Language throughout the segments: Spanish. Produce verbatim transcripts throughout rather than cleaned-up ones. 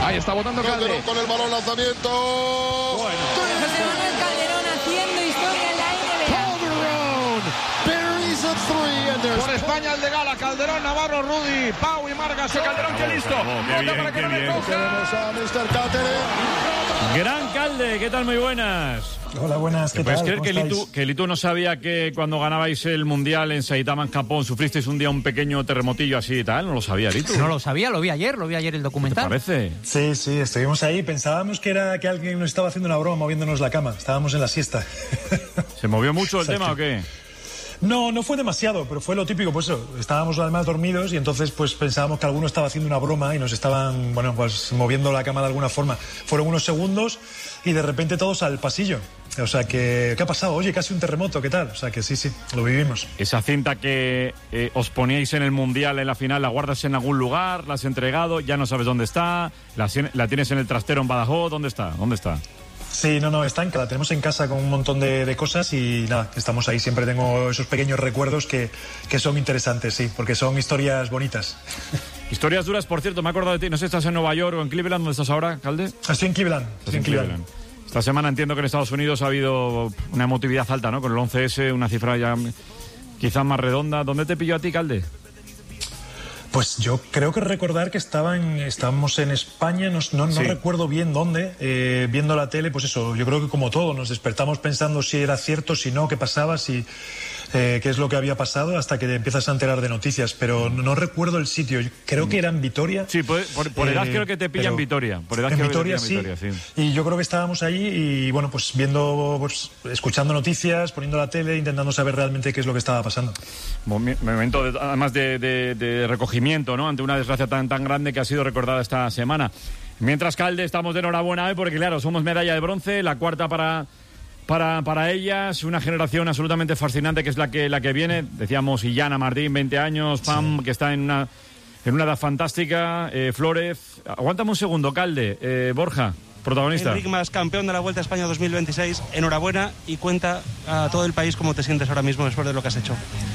Ahí está botando Calde. Calderón con el balón, lanzamiento. Bueno. José Manuel Calderón haciendo historia en la N B A. Calderón buries a three and there's... Por España el de Gala, Calderón, Navarro, Rudy, Pau y Margas. Calderón, que listo. Oh, qué bien, para que qué no le bien. coja. Tenemos a mister Calderón. Gran Calde, ¿qué tal? Muy buenas. Hola, buenas, ¿qué ¿Puedes tal? creer que ¿Cómo Litu, estáis? que Litu no sabía que cuando ganabais el Mundial en Saitama, en Japón, sufristeis un día un pequeño terremotillo así y tal? No lo sabía, Litu. No lo sabía, lo vi ayer, lo vi ayer el ¿Te documental. parece? Sí, sí, estuvimos ahí. Pensábamos que era que alguien nos estaba haciendo una broma moviéndonos la cama. Estábamos en la siesta. ¿Se movió mucho el Exacto. tema o qué? No, no fue demasiado, pero fue lo típico, pues eso, estábamos además dormidos y entonces pues pensábamos que alguno estaba haciendo una broma y nos estaban, bueno, pues moviendo la cama de alguna forma. Fueron unos segundos y de repente todos al pasillo. O sea que, ¿qué ha pasado? Oye, casi un terremoto, ¿qué tal? O sea que sí, sí, lo vivimos. Esa cinta que eh, os poníais en el Mundial en la final, ¿la guardas en algún lugar? ¿La has entregado? ¿Ya no sabes dónde está? ¿La, la tienes en el trastero en Badajoz? ¿Dónde está? ¿Dónde está? Sí, no, no, está en, la tenemos en casa con un montón de, de cosas y nada, estamos ahí. Siempre tengo esos pequeños recuerdos que, que son interesantes, sí, porque son historias bonitas. Historias duras, por cierto, me he acordado de ti. No sé si estás en Nueva York o en Cleveland, ¿dónde estás ahora, Calde? Estoy en Cleveland. Estás en Cleveland. Esta semana entiendo que en Estados Unidos ha habido una emotividad alta, ¿no? Con el once ese, una cifra ya quizás más redonda. ¿Dónde te pilló a ti, Calde? Pues yo creo que recordar que estaba en, estábamos en España, no, no, no Sí. recuerdo bien dónde, eh, viendo la tele, pues eso, yo creo que como todo, nos despertamos pensando si era cierto, si no, qué pasaba, si eh, qué es lo que había pasado, hasta que te empiezas a enterar de noticias, pero no, no recuerdo el sitio, yo creo que era en Vitoria. Sí, por, por, por edad Eh, creo que te pilla en pero Vitoria. Por edad en creo Vitoria, que te pilla sí. en Vitoria, sí. Y yo creo que estábamos allí y bueno, pues viendo, pues escuchando noticias, poniendo la tele, intentando saber realmente qué es lo que estaba pasando. Momi- Momento, de- además de, de, de recogimiento, ¿no? Ante una desgracia tan, tan grande que ha sido recordada esta semana. Mientras, Calde, estamos de enhorabuena, ¿eh? Porque claro, somos medalla de bronce, la cuarta para, para, para ellas, una generación absolutamente fascinante que es la que, la que viene. Decíamos, Illana Martín, veinte años, Pam, sí. que está en una, en una edad fantástica, eh, Flórez. Aguántame un segundo, Calde, eh, Borja, protagonista. Enric Mas, campeón de la Vuelta a España dos mil veintiséis, enhorabuena y cuenta a todo el país cómo te sientes ahora mismo después de lo que has hecho.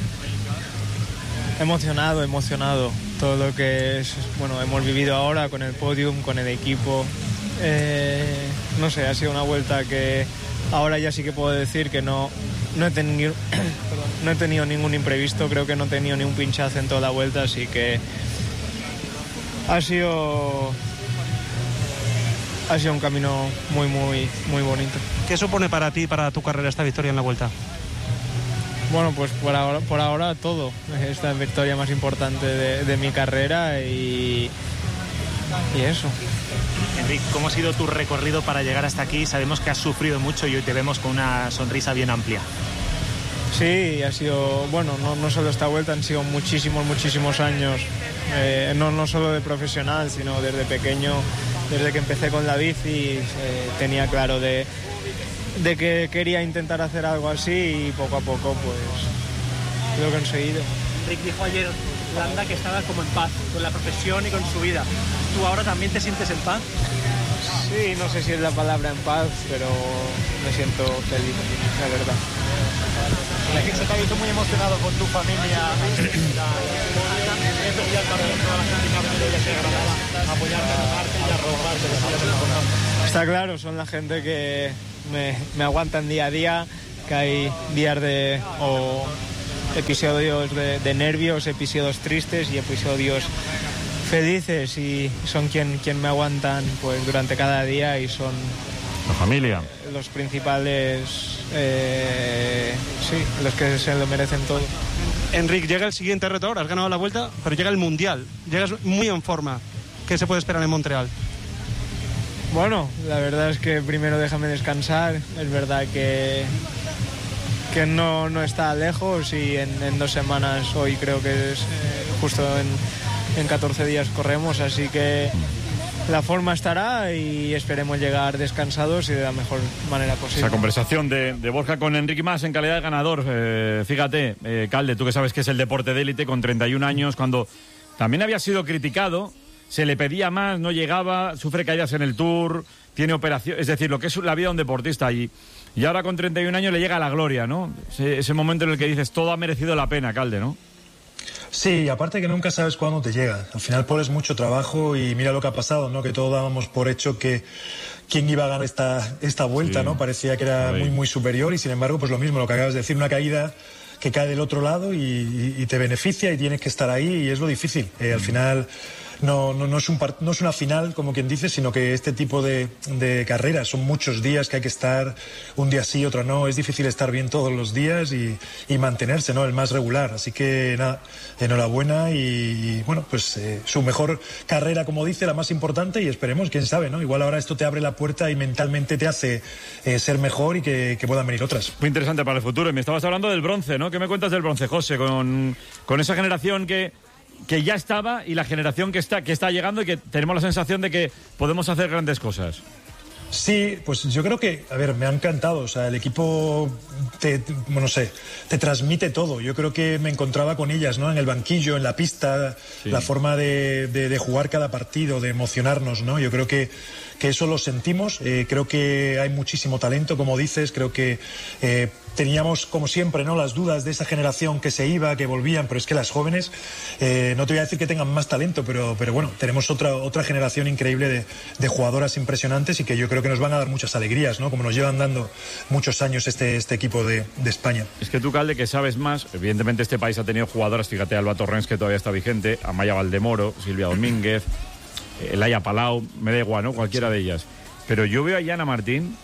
Emocionado, emocionado. Todo lo que es, bueno, hemos vivido ahora con el podium, con el equipo. Eh, no sé, ha sido una vuelta que ahora ya sí que puedo decir que no, no, he tenido, perdón, no he tenido ningún imprevisto. Creo que no he tenido ni un pinchazo en toda la vuelta, así que ha sido, ha sido un camino muy, muy, muy bonito. ¿Qué supone para ti, para tu carrera, esta victoria en la Vuelta? Bueno, pues por ahora, por ahora todo. Esta es la victoria más importante de, de mi carrera y, y eso. Enric, ¿cómo ha sido tu recorrido para llegar hasta aquí? Sabemos que has sufrido mucho y hoy te vemos con una sonrisa bien amplia. Sí, ha sido, bueno, no, no solo esta vuelta, han sido muchísimos, muchísimos años. Eh, no, no solo de profesional, sino desde pequeño, desde que empecé con la bici, eh, tenía claro de... de que quería intentar hacer algo así y poco a poco pues lo he conseguido. Enric dijo ayer, Landa, que estaba como en paz con la profesión y con su vida. ¿Tú ahora también te sientes en paz? Sí, no sé si es la palabra en paz, pero me siento feliz, la verdad. Se te ha visto muy emocionado con tu familia. Está claro, son la gente que me, me aguantan día a día, que hay días de o episodios de, de nervios, episodios tristes y episodios felices y son quien, quien me aguantan pues durante cada día y son la familia, los principales, eh, sí, los que se lo merecen todo. Enric, llega el siguiente reto ahora, has ganado la Vuelta, pero llega el Mundial, llegas muy en forma. ¿Qué se puede esperar en Montreal? Bueno, la verdad es que primero déjame descansar. Es verdad que, que no, no está lejos y en, en dos semanas, hoy creo que es eh, justo en, en catorce días corremos, así que la forma estará y esperemos llegar descansados y de la mejor manera posible. Esa conversación de, de Borja con Enric Mas en calidad de ganador. Eh, fíjate, eh, Calde, tú que sabes que es el deporte de élite con treinta y un años, cuando también había sido criticado, se le pedía más, no llegaba, sufre caídas en el Tour, tiene operación, es decir, lo que es la vida de un deportista y, y ahora con treinta y un años le llega la gloria, ¿no? Ese, ese momento en el que dices todo ha merecido la pena, Calde, ¿no? Sí, aparte que nunca sabes cuándo te llega. Al final pones mucho trabajo y mira lo que ha pasado, ¿no? Que todos dábamos por hecho que quién iba a ganar esta, esta vuelta, sí. ¿no? Parecía que era muy, muy superior y sin embargo, pues lo mismo, lo que acabas de decir, una caída que cae del otro lado y, y, y te beneficia y tienes que estar ahí y es lo difícil. Eh, al final no, no, no, es un part, no es una final, como quien dice, sino que este tipo de, de carreras son muchos días que hay que estar un día sí, otro no. Es difícil estar bien todos los días y, y mantenerse, ¿no? El más regular. Así que nada, enhorabuena y, y bueno, pues eh, su mejor carrera, como dice, la más importante y esperemos, quién sabe, ¿no? Igual ahora esto te abre la puerta y mentalmente te hace eh, ser mejor y que, que puedan venir otras. Muy interesante para el futuro. Y me estabas hablando del bronce, ¿no? ¿Qué me cuentas del bronce, José? Con, con esa generación que... que ya estaba y la generación que está, que está llegando y que tenemos la sensación de que podemos hacer grandes cosas. Sí, pues yo creo que, a ver, me ha encantado, o sea, el equipo te, te, no sé, te transmite todo. Yo creo que me encontraba con ellas, ¿no? En el banquillo, en la pista, sí. La forma de, de, de jugar cada partido, de emocionarnos, ¿no? Yo creo que, que eso lo sentimos, eh, creo que hay muchísimo talento, como dices, creo que eh, teníamos, como siempre, ¿no? Las dudas de esa generación que se iba, que volvían, pero es que las jóvenes, eh, no te voy a decir que tengan más talento, pero, pero bueno, tenemos otra, otra generación increíble de, de jugadoras impresionantes y que yo creo que nos van a dar muchas alegrías, ¿no? Como nos llevan dando muchos años este, este equipo de, de España. Es que tú, Calde, que sabes más, evidentemente este país ha tenido jugadoras, fíjate, Alba Torrens, que todavía está vigente, Amaya Valdemoro, Silvia Domínguez, Elaya Palau, me da igual, ¿no? Cualquiera de ellas. Pero yo veo a Yana Martín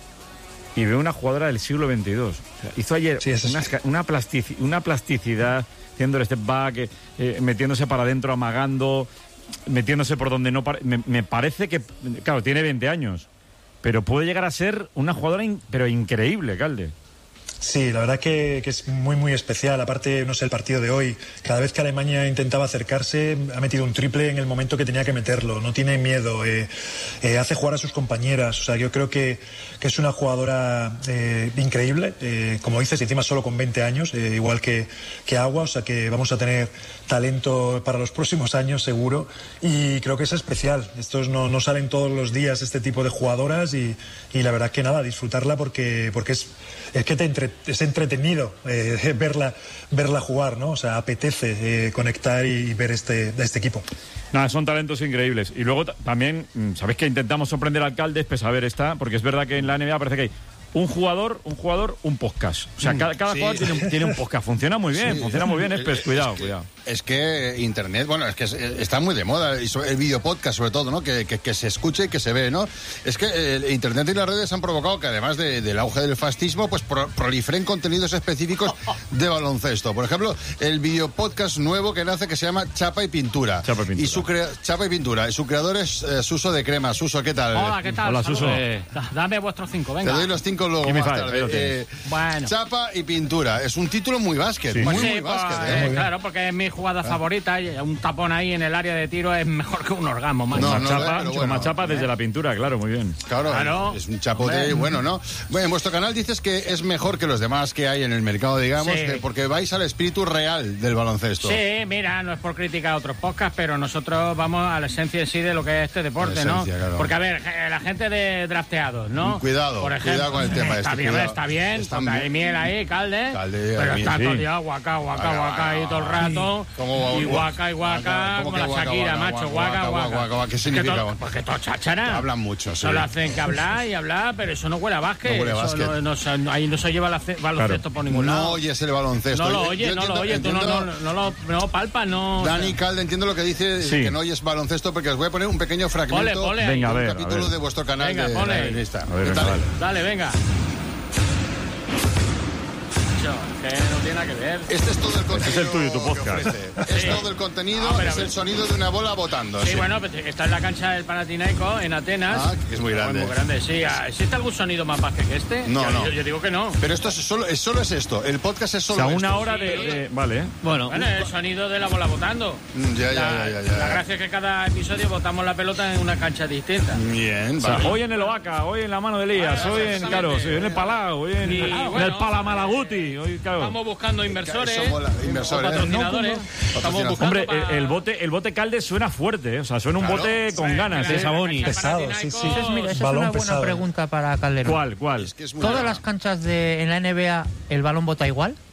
y veo una jugadora del siglo veintidós. O sea, hizo ayer sí, una, una, plastici una plasticidad, haciendo el step back, eh, metiéndose para adentro, amagando, metiéndose por donde no... Me, me parece que, claro, tiene veinte años, pero puede llegar a ser una jugadora in pero increíble, Calde. Sí, la verdad que, que es muy, muy especial. Aparte, no sé, el partido de hoy, cada vez que Alemania intentaba acercarse, ha metido un triple en el momento que tenía que meterlo. No tiene miedo, eh, eh, hace jugar a sus compañeras. O sea, yo creo que, que es una jugadora eh, increíble. Eh, como dices, encima solo con veinte años, eh, igual que, que Agua. O sea, que vamos a tener talento para los próximos años, seguro. Y creo que es especial. Estos no, no salen todos los días, este tipo de jugadoras. Y, y la verdad que nada, disfrutarla porque, porque es, es que te entre es entretenido eh, verla verla jugar, ¿no? O sea, apetece eh, conectar y ver este, este equipo. Nada, son talentos increíbles. Y luego también, sabéis que intentamos sorprender al Caldes, pese a ver esta, porque es verdad que en la N B A parece que hay un jugador, un jugador, un podcast. O sea, cada, cada sí. jugador tiene un, tiene un podcast. Funciona muy bien, sí. funciona muy bien. Es, pues, cuidado, es que, cuidado. Es que Internet, bueno, es que es, está muy de moda. El video podcast, sobre todo, ¿no? Que, que, que se escuche y que se ve, ¿no? Es que el Internet y las redes han provocado que, además de, del auge del fascismo, pues pro, proliferen contenidos específicos de baloncesto. Por ejemplo, el video podcast nuevo que nace, que se llama Chapa y Pintura. Chapa y Pintura. Y su crea, Chapa y Pintura. Y su creador es eh, Suso de Crema. Suso, ¿qué tal? Hola, ¿qué tal? Hola, Suso. Eh, dame vuestros cinco, venga. Te doy los cinco luego más tarde. Eh, bueno. Chapa y Pintura. Es un título muy básquet. Sí. Muy, Pues sí, muy pues, básquet. eh, ¿eh? claro, porque es mi jugada ah. favorita. Y un tapón ahí en el área de tiro es mejor que un orgasmo, más. No, no, no, chapa, pero bueno, más chapa ¿eh? desde la pintura, claro, muy bien. Claro, claro. Es un chapote bueno, ¿no? Bueno, en vuestro canal dices que es mejor que los demás que hay en el mercado, digamos, sí. que porque vais al espíritu real del baloncesto. Sí, mira, no es por criticar a otros podcasts, pero nosotros vamos a la esencia en sí de lo que es este deporte, esencia, ¿no? Claro. Porque, a ver, la gente de drafteados, ¿no? Cuidado, por ejemplo, cuidado con el tema está este. bien, cuidado. está bien, Están está bien. Hay miel ahí, Calde, Calde pero miel, está sí. todo el día guaca, guaca, guaca ahí todo el rato, ¿Cómo, y guaca y guaca, como la Shakira, macho, guaca, guaca. ¿Qué significa? Porque todo cháchara. Hablan mucho, sí. Solo hacen que hablar y hablar, pero eso no huele a básquet. No huele a básquet. No, no, no, ahí no se lleva el baloncesto claro. por ningún lado. No oyes el baloncesto. No lo oyes, no lo oyes, tú no, no, no, lo, no palpas, no... Dani Calde, entiendo lo que dice, sí. que no oyes baloncesto, porque os voy a poner un pequeño fragmento pole, pole, venga, a ver, un capítulo a ver. de vuestro canal venga, de pole. la revista. A ver, dale. vale. Dale, venga. Que no tiene nada que ver. Este es todo el contenido. Este es el tuyo, tu podcast. Es sí. todo el contenido, no, pero, es el sonido de una bola botando. Sí, sí. bueno, pues está en la cancha del Panathinaikos, en Atenas. Ah, que es muy grande. Muy grande, sí. ¿Existe algún sonido más bajo que este? No, yo, no. Yo, yo digo que no. Pero esto es solo, es solo es esto. El podcast es solo o sea, esto. una hora de, Sí. de... Vale. Bueno, bueno, el sonido de la bola botando. Ya, ya, la, ya, ya, ya. La gracia es que cada episodio botamos la pelota en una cancha distinta. Bien, o sea, vale. hoy en el Oaca, hoy en la mano de Elías, Vale, hoy en, claro, sí, en el Palau, hoy en, Y, en bueno, el Palamalaguti. Hoy, claro. Estamos buscando inversores. Somos la- inversores. O patrocinadores. Estamos buscando Hombre, para... el, el bote el bote Calde suena fuerte, ¿eh? O sea, suena un Claro. bote con Sí, ganas, mira, ¿eh? Saboni. Pesado, sí, sí. Esa es, mira, esa es Balón una buena pesado. pregunta para Calderón. ¿Cuál, cuál? Es que es muy ¿Todas raro. las canchas de, en la N B A el balón bota igual?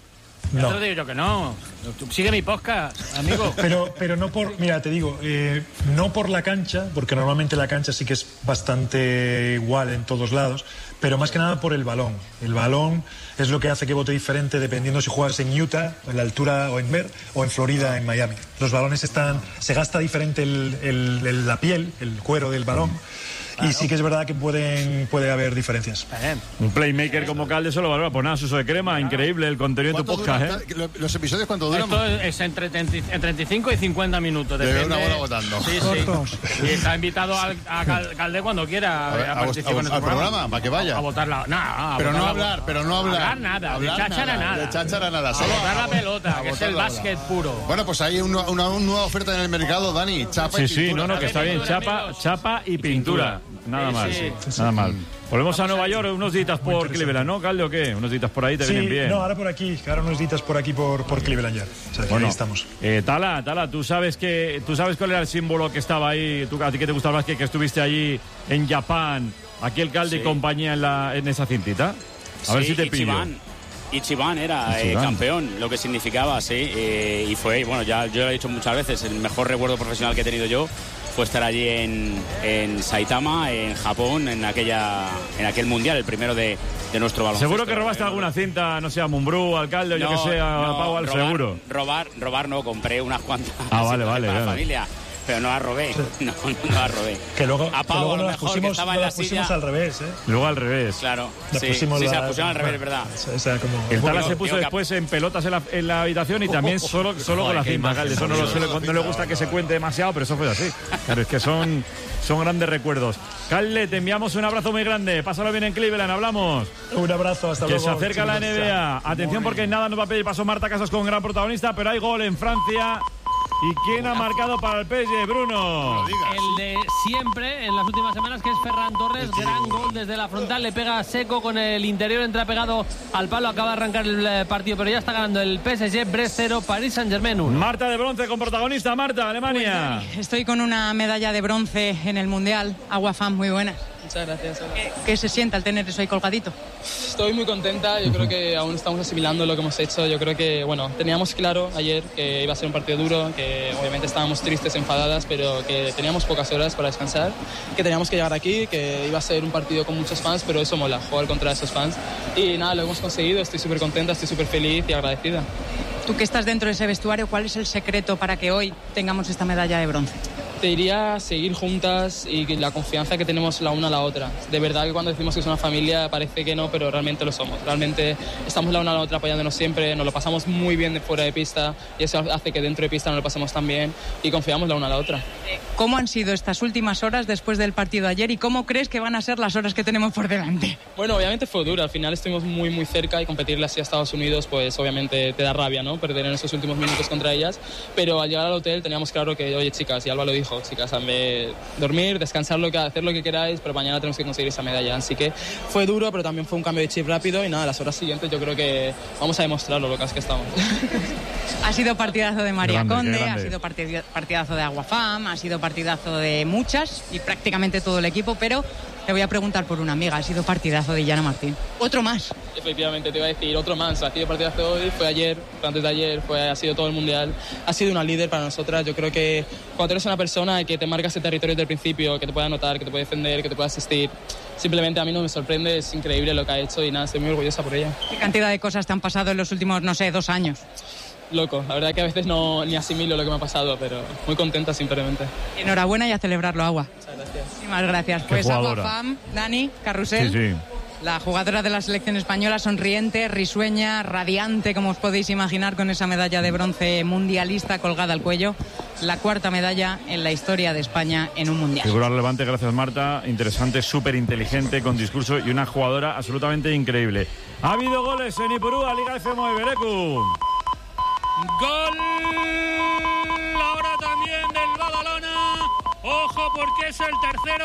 Ya No. te lo digo yo que no. Sigue mi podcast, amigo. Pero, pero no por, mira, te digo, eh, no por la cancha, porque normalmente la cancha sí que es bastante igual en todos lados, pero más que nada por el balón. El balón es lo que hace que vote diferente dependiendo si juegas en Utah, en la altura, o en Mer, o en Florida, en Miami. Los balones están, se gasta diferente el, el, el, la piel, el cuero del balón. Y sí que es verdad que pueden, puede haber diferencias. Un playmaker como Calde solo valora. Pues nada, Suso de Crema, increíble el contenido de tu podcast, dura, ¿eh? ¿Los episodios cuánto duran? Esto es entre treinta y cinco y cincuenta minutos. De Depende. una hora votando. Sí, sí. Y está invitado al, a Cal- Calde cuando quiera a, A ver, a a participar vos- en a- este al programa, para que vaya. A, a votar la... No, a Pero votar no la- hablar, pero no hablar. Hablar nada, Hablar de cháchara nada, nada. de cháchara nada, A solo botar a- la pelota, a que es botar el la básquet puro. Bueno, pues hay una, una, una nueva oferta en el mercado, Dani. Chapa Sí, y sí, pintura. no, no, que está bien. Chapa, chapa y pintura. Nada Sí, mal. sí. Nada mal. Volvemos a Nueva York, unos días por Cleveland, ¿no, Calde, o qué? Unos días por ahí te Sí, vienen bien. no, ahora por aquí, ahora unos días por aquí, por, por Cleveland ya. O sea, que Bueno, ahí estamos. eh, Tala, Tala, ¿tú sabes, que, ¿tú sabes cuál era el símbolo que estaba ahí? ¿Tú, a ti que te gusta el básquet, que estuviste allí en Japón, aquí el Calde y Sí. compañía en, la, en esa cintita? A ver Sí, si te pillo. Ichiban. Ichiban era Ichiban. eh, campeón, lo que significaba, sí. Eh, y fue, bueno, ya yo lo he dicho muchas veces, el mejor recuerdo profesional que he tenido yo fue estar allí en, en Saitama, en Japón, en aquella en aquel mundial, el primero de, de nuestro baloncesto. Seguro que robaste alguna cinta, no sé, a Mumbrú, Alcalde, o yo No, que sé, a no, Pau, al robar, seguro. Robar, robar no, compré unas cuantas. Ah, vale, vale, para la vale. familia. Pero no la robé, no, no la robé. Que luego, A que Pau, luego a lo nos las mejor, que pusimos, estaba nos en la las pusimos silla. al revés, ¿eh? Luego al revés. Claro, Las sí, pusimos sí, la- se la pusieron al revés, bueno, ¿verdad? esa- esa como- El Tala Digo, se puso digo que- después en pelotas en la, en la habitación y también solo, solo con la qué cinta, imagen, Calde. Eso no, lo suele- no le gusta que se cuente demasiado, pero eso fue así. Claro, es que son, son grandes recuerdos. Calde, te enviamos un abrazo muy grande. Pásalo bien en Cleveland, hablamos. Un abrazo, hasta Que luego. se acerca la chicos. N B A. Chao. Atención porque en nada nos va a pedir paso Marta Casas con gran protagonista, pero hay gol en Francia. ¿Y quién ha marcado para el P S G, Bruno? El de siempre en las últimas semanas, que es Ferran Torres. Gran gol desde la frontal, le pega seco con el interior, entra pegado al palo, acaba de arrancar el eh, partido, pero ya está ganando el P S G. Brest cero, Paris Saint-Germain uno. Marta de bronce con protagonista. Marta, Alemania. Estoy con una medalla de bronce en el Mundial. Agua Fan, muy buena. Muchas gracias. ¿Qué, qué se siente al tener eso ahí colgadito? Estoy muy contenta, yo creo que aún estamos asimilando lo que hemos hecho. Yo creo que, bueno, teníamos claro ayer que iba a ser un partido duro, que obviamente estábamos tristes, enfadadas, pero que teníamos pocas horas para descansar, que teníamos que llegar aquí, que iba a ser un partido con muchos fans, pero eso mola, jugar contra esos fans. Y nada, lo hemos conseguido, estoy súper contenta, estoy súper feliz y agradecida. Tú que estás dentro de ese vestuario, ¿cuál es el secreto para que hoy tengamos esta medalla de bronce? Te diría seguir juntas y la confianza que tenemos la una a la otra. De verdad que cuando decimos que es una familia parece que no, pero realmente lo somos. Realmente estamos la una a la otra apoyándonos siempre, nos lo pasamos muy bien de fuera de pista y eso hace que dentro de pista nos lo pasemos tan bien y confiamos la una a la otra. ¿Cómo han sido estas últimas horas después del partido de ayer y cómo crees que van a ser las horas que tenemos por delante? Bueno, obviamente fue duro, al final estuvimos muy muy cerca y competirle así a Estados Unidos pues obviamente te da rabia, ¿no? Perder en esos últimos minutos contra ellas, pero al llegar al hotel teníamos claro que, oye chicas, y Alba lo dijo, chicas, hazme dormir, descansar, lo que, hacer lo que queráis, pero mañana tenemos que conseguir esa medalla, así que fue duro, pero también fue un cambio de chip rápido y nada, las horas siguientes yo creo que vamos a demostrar lo locas que estamos. Ha sido partidazo de María Grande, qué Conde, grande. ha sido partid- partidazo de Aguafam, ha sido partidazo de muchas y prácticamente todo el equipo, pero te voy a preguntar por una amiga, ha sido partidazo de Illana Martín. Otro más. Efectivamente, te iba a decir otro más. Ha sido partido de hoy, fue ayer, fue antes de ayer, fue, ha sido todo el mundial. Ha sido una líder para nosotras. Yo creo que cuando eres una persona que te marca ese territorio desde el principio, que te puede anotar, que te puede defender, que te puede asistir, simplemente a mí no me sorprende, es increíble lo que ha hecho y nada, estoy muy orgullosa por ella. ¿Qué cantidad de cosas te han pasado en los últimos, no sé, dos años? Loco, la verdad que a veces no ni asimilo lo que me ha pasado, pero muy contenta simplemente. Enhorabuena y a celebrarlo, Agua. Muchas gracias. Muchísimas gracias. Qué Pues jugadora. Aguafam, Dani, Carrusel. Sí, sí. La jugadora de la selección española, sonriente, risueña, radiante, como os podéis imaginar, con esa medalla de bronce mundialista colgada al cuello. La cuarta medalla en la historia de España en un mundial. Figura relevante, gracias Marta. Interesante, súper inteligente, con discurso y una jugadora absolutamente increíble. Ha habido goles en Ipurúa, Liga F M de Berecu. Gol ahora también del Badalona. Ojo porque es el tercero.